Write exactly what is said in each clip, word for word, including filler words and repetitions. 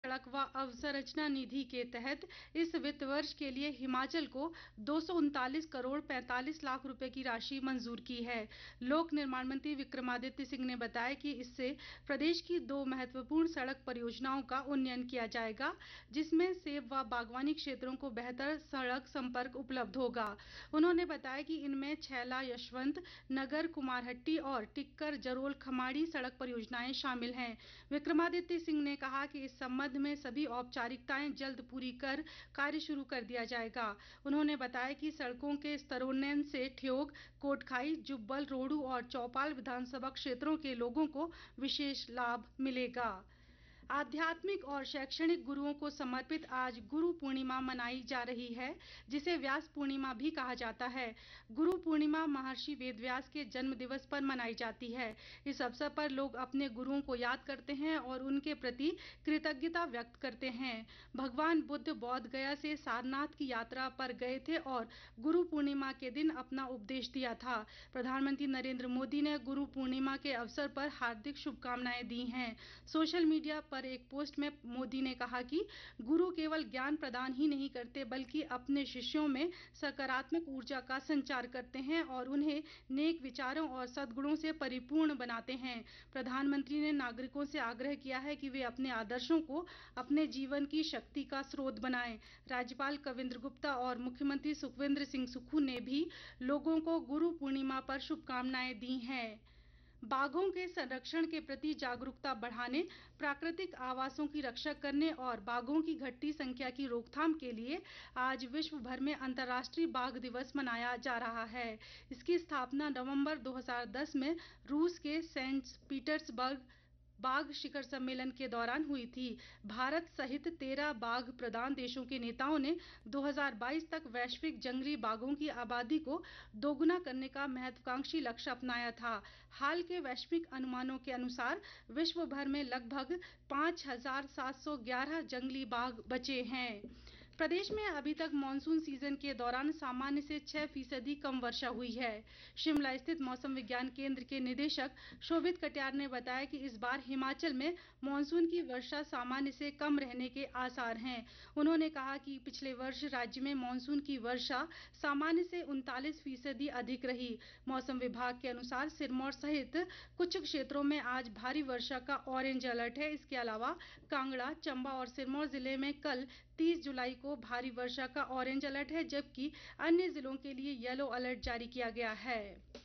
सड़क व अवसंरचना निधि के तहत इस वित्त वर्ष के लिए हिमाचल को दो सौ उनतालीस करोड़ पैंतालीस लाख रुपए की राशि मंजूर की है। लोक निर्माण मंत्री विक्रमादित्य सिंह ने बताया कि इससे प्रदेश की दो महत्वपूर्ण सड़क परियोजनाओं का उन्नयन किया जाएगा, जिसमें सेब व बागवानी क्षेत्रों को बेहतर सड़क संपर्क उपलब्ध होगा। उन्होंने बताया कि इनमें छैला यशवंत नगर, कुमारहट्टी और टिक्कर जरोल खमाड़ी सड़क परियोजनाएं शामिल हैं। विक्रमादित्य सिंह ने कहा कि इस संबंध में सभी औपचारिकताएं जल्द पूरी कर कार्य शुरू कर दिया जाएगा। उन्होंने बताया कि सड़कों के स्तरोन्नयन से ठियोग, कोटखाई, जुब्बल, रोहडू और चौपाल विधानसभा क्षेत्रों के लोगों को विशेष लाभ मिलेगा। आध्यात्मिक और शैक्षणिक गुरुओं को समर्पित आज गुरु पूर्णिमा मनाई जा रही है, जिसे व्यास पूर्णिमा भी कहा जाता है। गुरु पूर्णिमा महर्षि वेदव्यास के जन्म दिवस पर मनाई जाती है। इस अवसर पर लोग अपने गुरुओं को याद करते हैं और उनके प्रति कृतज्ञता व्यक्त करते हैं। भगवान बुद्ध बोध गया से सारनाथ की यात्रा पर गए थे और गुरु पूर्णिमा के दिन अपना उपदेश दिया था। प्रधानमंत्री नरेंद्र मोदी ने गुरु पूर्णिमा के अवसर पर हार्दिक शुभकामनाएं दी हैं। सोशल मीडिया पर एक पोस्ट में मोदी ने कहा कि गुरु केवल ज्ञान प्रदान ही नहीं करते, बल्कि अपने शिष्यों में सकारात्मक ऊर्जा का संचार करते हैं और उन्हें नेक विचारों और सद्गुणों से परिपूर्ण बनाते हैं। प्रधानमंत्री ने नागरिकों से आग्रह किया है कि वे अपने आदर्शों को अपने जीवन की शक्ति का स्रोत बनाएं। राज्यपाल कविंद्र गुप्ता और मुख्यमंत्री सुखविंदर सिंह सुक्खू ने भी लोगों को गुरु पूर्णिमा पर शुभकामनाएं दी हैं। बाघों के संरक्षण के प्रति जागरूकता बढ़ाने, प्राकृतिक आवासों की रक्षा करने और बाघों की घटती संख्या की रोकथाम के लिए आज विश्व भर में अंतर्राष्ट्रीय बाघ दिवस मनाया जा रहा है। इसकी स्थापना नवंबर दो हज़ार दस में रूस के सेंट पीटर्सबर्ग बाघ शिखर सम्मेलन के दौरान हुई थी। भारत सहित तेरह बाघ प्रधान देशों के नेताओं ने दो हज़ार बाईस तक वैश्विक जंगली बाघों की आबादी को दोगुना करने का महत्वाकांक्षी लक्ष्य अपनाया था। हाल के वैश्विक अनुमानों के अनुसार विश्व भर में लगभग पाँच हजार सात सौ ग्यारह जंगली बाघ बचे हैं। प्रदेश में अभी तक मानसून सीजन के दौरान सामान्य से छह फीसदी कम वर्षा हुई है। शिमला स्थित मौसम विज्ञान केंद्र के निदेशक शोभित कटियार ने बताया कि इस बार हिमाचल में मानसून की वर्षा सामान्य से कम रहने के आसार हैं। उन्होंने कहा कि पिछले वर्ष राज्य में मानसून की वर्षा सामान्य से उनतालीस फीसदी अधिक रही। मौसम विभाग के अनुसार सिरमौर सहित कुछ क्षेत्रों में आज भारी वर्षा का ऑरेंज अलर्ट है। इसके अलावा कांगड़ा, चंबा और सिरमौर जिले में कल तीस जुलाई को भारी वर्षा का ऑरेंज अलर्ट है, जबकि अन्य जिलों के लिए येलो अलर्ट जारी किया गया है।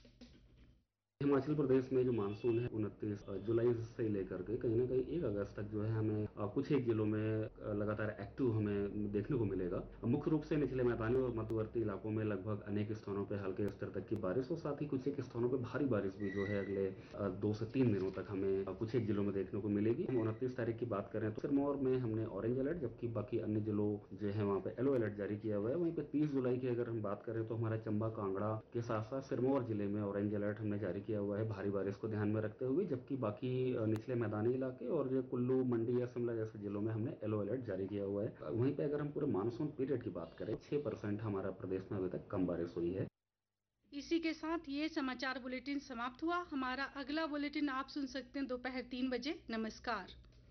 हिमाचल प्रदेश में जो मानसून है उनतीस जुलाई से लेकर के कहीं ना कहीं एक अगस्त तक जो है हमें कुछ एक जिलों में लगातार एक्टिव हमें देखने को मिलेगा। मुख्य रूप से निचले मैदानी और मध्यवर्ती इलाकों में लगभग अनेक स्थानों पर हल्के स्तर तक की बारिश और साथ ही कुछ एक स्थानों पर भारी बारिश भी जो है अगले दो से तीन दिनों तक हमें कुछ एक जिलों में देखने को मिलेगी। हम उनतीस तारीख की बात करें तो सिरमौर में हमने ऑरेंज अलर्ट, जबकि बाकी अन्य जिलों जो है वहाँ पे येलो अलर्ट जारी किया हुआ है। वहीं पे तीस जुलाई की अगर हम बात करें तो हमारा चंबा, कांगड़ा के साथ साथ सिरमौर जिले में ऑरेंज अलर्ट हमने जारी किया हुआ है भारी बारिश को ध्यान में रखते हुए, जबकि बाकी निचले मैदानी इलाके और जो कुल्लू, मंडी या शिमला जैसे जिलों में हमने येलो अलर्ट जारी किया हुआ है। वहीं पे अगर हम पूरे मानसून पीरियड की बात करें छह परसेंट हमारा प्रदेश में अभी तक कम बारिश हुई है। इसी के साथ ये समाचार बुलेटिन समाप्त हुआ। हमारा अगला बुलेटिन आप सुन सकते हैं दोपहर तीन बजे। नमस्कार।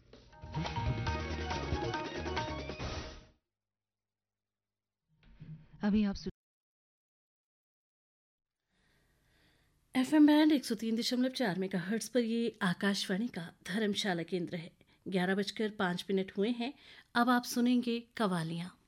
अभी आप एफएम बैंड एक सौ तीन दशमलव चार मेगाहर्ट्ज पर ये आकाशवाणी का धर्मशाला केंद्र है। ग्यारह बजकर पाँच मिनट हुए हैं। अब आप सुनेंगे कवालियां।